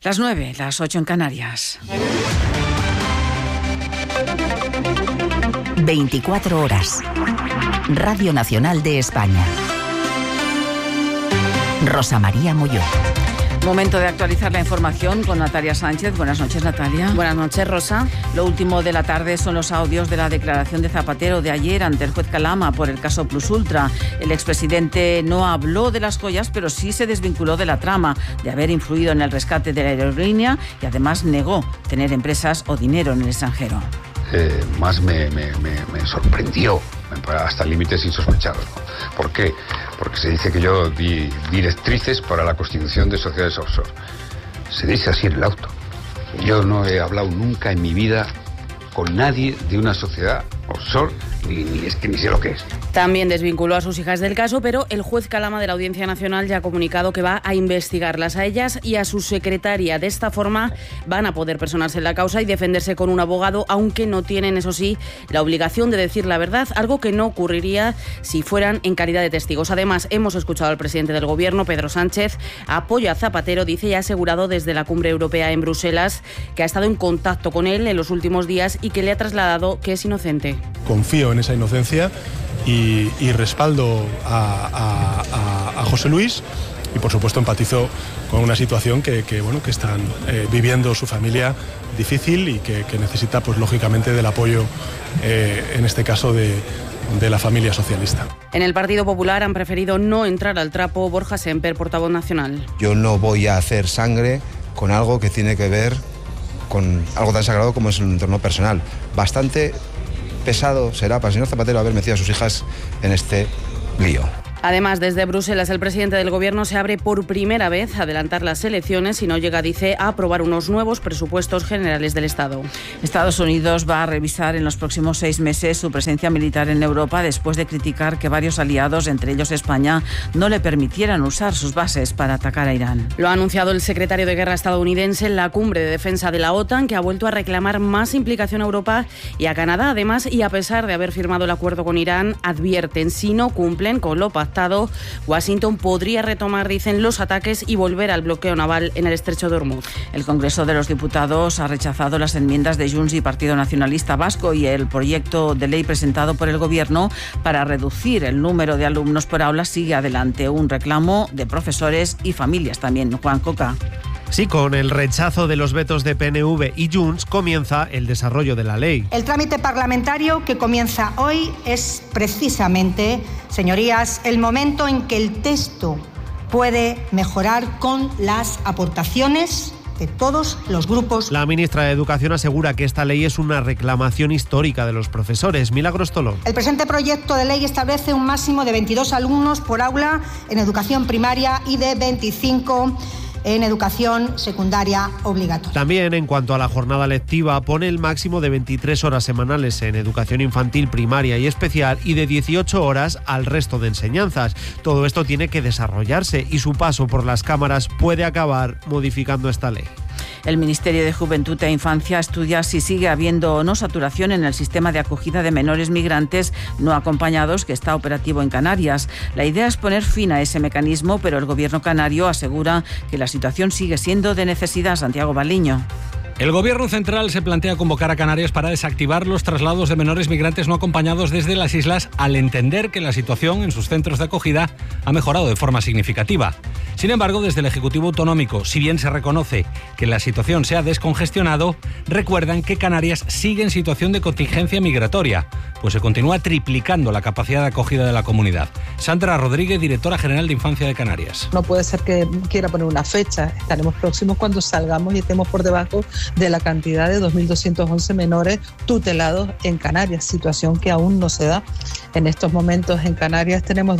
Las 9, las 8 en Canarias. 24 horas. Radio Nacional de España. Rosa María Molló. Momento de actualizar la información con Natalia Sánchez. Buenas noches, Natalia. Buenas noches, Rosa. Lo último de la tarde son los audios de la declaración de Zapatero de ayer ante el juez Calama por el caso Plus Ultra. El expresidente no habló de las joyas, pero sí se desvinculó de la trama de haber influido en el rescate de la aerolínea y además negó tener empresas o dinero en el extranjero. Más me sorprendió, hasta límites insospechados, ¿no? ¿Por qué? Porque se dice que yo di directrices para la constitución de sociedades offshore. Se dice así en el auto. Yo no he hablado nunca en mi vida con nadie de una sociedad offshore, ni sé lo que es. También desvinculó a sus hijas del caso, pero el juez Calama de la Audiencia Nacional ya ha comunicado que va a investigarlas a ellas y a su secretaria. De esta forma van a poder personarse en la causa y defenderse con un abogado, aunque no tienen, eso sí, la obligación de decir la verdad, algo que no ocurriría si fueran en calidad de testigos. Además, hemos escuchado al presidente del Gobierno, Pedro Sánchez, apoya a Zapatero, dice, y ha asegurado desde la Cumbre Europea en Bruselas que ha estado en contacto con él en los últimos días y que le ha trasladado que es inocente. Confío en esa inocencia y respaldo a José Luis y por supuesto empatizo con una situación que están viviendo su familia difícil y que necesita pues lógicamente del apoyo en este caso de la familia socialista. En el Partido Popular han preferido no entrar al trapo. Borja Semper, portavoz nacional. Yo no voy a hacer sangre con algo que tiene que ver con algo tan sagrado como es el entorno personal. Bastante pesado será para el señor Zapatero haber metido a sus hijas en este lío. Además, desde Bruselas, el presidente del Gobierno se abre por primera vez a adelantar las elecciones y no llega, dice, a aprobar unos nuevos presupuestos generales del Estado. Estados Unidos va a revisar en los próximos 6 meses su presencia militar en Europa después de criticar que varios aliados, entre ellos España, no le permitieran usar sus bases para atacar a Irán. Lo ha anunciado el secretario de Guerra estadounidense en la cumbre de defensa de la OTAN, que ha vuelto a reclamar más implicación a Europa y a Canadá. Además, y a pesar de haber firmado el acuerdo con Irán, advierten, si no cumplen con lo pactado, Washington podría retomar, dicen, los ataques y volver al bloqueo naval en el estrecho de Hormuz. El Congreso de los Diputados ha rechazado las enmiendas de Junts y Partido Nacionalista Vasco y el proyecto de ley presentado por el Gobierno para reducir el número de alumnos por aula sigue adelante. Un reclamo de profesores y familias también. Juan Coca. Sí, con el rechazo de los vetos de PNV y Junts comienza el desarrollo de la ley. El trámite parlamentario que comienza hoy es precisamente, señorías, el momento en que el texto puede mejorar con las aportaciones de todos los grupos. La ministra de Educación asegura que esta ley es una reclamación histórica de los profesores. Milagros Tolón. El presente proyecto de ley establece un máximo de 22 alumnos por aula en educación primaria y de 25 en educación secundaria obligatoria. También, en cuanto a la jornada lectiva, pone el máximo de 23 horas semanales en educación infantil, primaria y especial y de 18 horas al resto de enseñanzas. Todo esto tiene que desarrollarse y su paso por las cámaras puede acabar modificando esta ley. El Ministerio de Juventud e Infancia estudia si sigue habiendo o no saturación en el sistema de acogida de menores migrantes no acompañados que está operativo en Canarias. La idea es poner fin a ese mecanismo, pero el Gobierno canario asegura que la situación sigue siendo de necesidad. Santiago Baliño. El Gobierno central se plantea convocar a Canarias para desactivar los traslados de menores migrantes no acompañados desde las islas al entender que la situación en sus centros de acogida ha mejorado de forma significativa. Sin embargo, desde el Ejecutivo Autonómico, si bien se reconoce que la situación se ha descongestionado, recuerdan que Canarias sigue en situación de contingencia migratoria, pues se continúa triplicando la capacidad de acogida de la comunidad. Sandra Rodríguez, directora general de Infancia de Canarias. No puede ser que quiera poner una fecha. Estaremos próximos cuando salgamos y estemos por debajo de la cantidad de 2.211 menores tutelados en Canarias, situación que aún no se da. En estos momentos en Canarias tenemos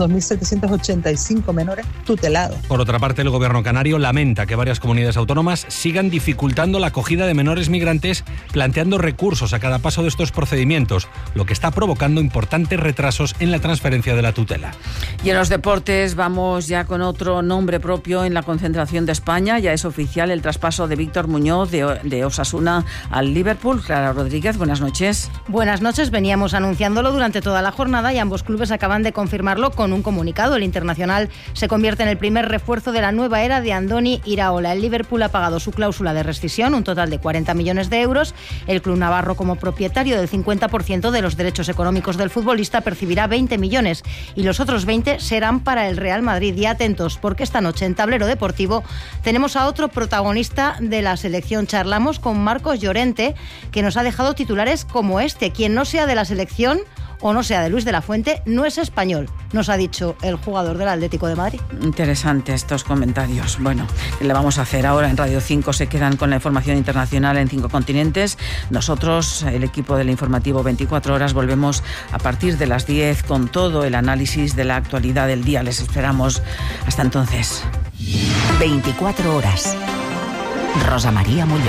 2.785 menores tutelados. Por otra parte, el Gobierno canario lamenta que varias comunidades autónomas sigan dificultando la acogida de menores migrantes, planteando recursos a cada paso de estos procedimientos, lo que está provocando importantes retrasos en la transferencia de la tutela. Y en los deportes vamos ya con otro nombre propio en la concentración de España. Ya es oficial el traspaso de Víctor Muñoz de Osasuna al Liverpool. Clara Rodríguez, buenas noches. Buenas noches. Veníamos anunciándolo durante toda la jornada y ambos clubes acaban de confirmarlo con un comunicado. El internacional se convierte en el primer refuerzo refuerzo de la nueva era de Andoni Iraola. El Liverpool ha pagado su cláusula de rescisión, un total de 40 millones de euros. El club navarro, como propietario del 50% de los derechos económicos del futbolista, percibirá 20 millones y los otros 20 serán para el Real Madrid. Y atentos, porque esta noche en Tablero Deportivo tenemos a otro protagonista de la selección. Charlamos con Marcos Llorente, que nos ha dejado titulares como este: quien no sea de la selección o no sea de Luis de la Fuente no es español, nos ha dicho el jugador del Atlético de Madrid. Interesante estos comentarios. Bueno, ¿qué le vamos a hacer ahora? En Radio 5 se quedan con la información internacional en 5 continentes. Nosotros, el equipo del informativo 24 horas, volvemos a partir de las 10 con todo el análisis de la actualidad del día. Les esperamos. Hasta entonces. 24 horas. Rosa María Molló.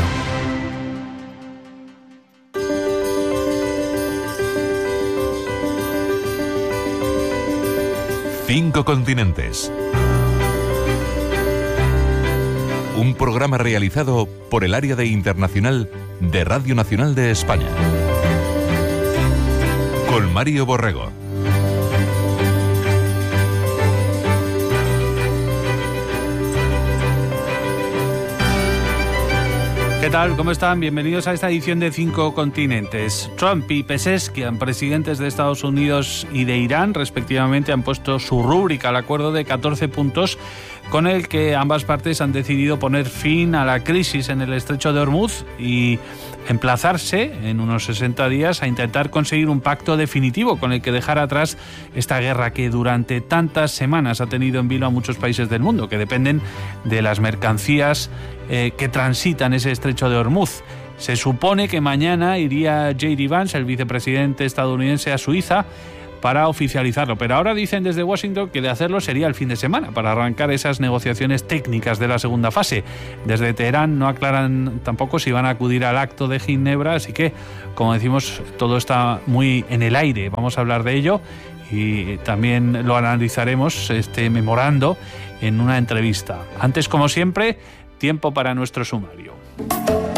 Cinco continentes. Un programa realizado por el área de internacional de Radio Nacional de España. Con Mario Borrego. ¿Qué tal? ¿Cómo están? Bienvenidos a esta edición de 5 continentes. Trump y Pezeshkian, presidentes de Estados Unidos y de Irán, respectivamente, han puesto su rúbrica al acuerdo de 14 puntos con el que ambas partes han decidido poner fin a la crisis en el estrecho de Hormuz y emplazarse en unos 60 días a intentar conseguir un pacto definitivo con el que dejar atrás esta guerra que durante tantas semanas ha tenido en vilo a muchos países del mundo, que dependen de las mercancías que transitan ese estrecho de Hormuz. Se supone que mañana iría J.D. Vance, el vicepresidente estadounidense, a Suiza para oficializarlo, pero ahora dicen desde Washington que de hacerlo sería el fin de semana para arrancar esas negociaciones técnicas de la segunda fase. Desde Teherán no aclaran tampoco si van a acudir al acto de Ginebra, así que, como decimos, todo está muy en el aire. Vamos a hablar de ello y también lo analizaremos, este memorando, en una entrevista. Antes, como siempre, tiempo para nuestro sumario.